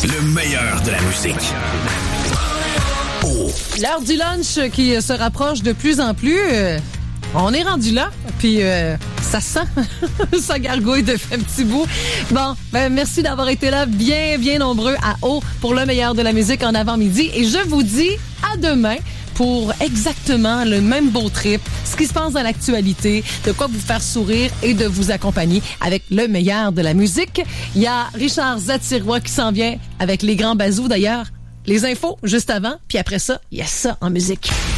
Le meilleur de la musique. Oh. L'heure du lunch qui se rapproche de plus en plus. On est rendu là, puis ça sent, ça gargouille depuis un petit bout. Bon, merci d'avoir été là, bien nombreux à O pour le meilleur de la musique en avant-midi. Et je vous dis à demain pour exactement le même beau trip, ce qui se passe dans l'actualité, de quoi vous faire sourire et de vous accompagner avec le meilleur de la musique. Il y a Richard Zatirois qui s'en vient avec les grands bazous d'ailleurs. Les infos juste avant, puis après ça, il y a ça en musique.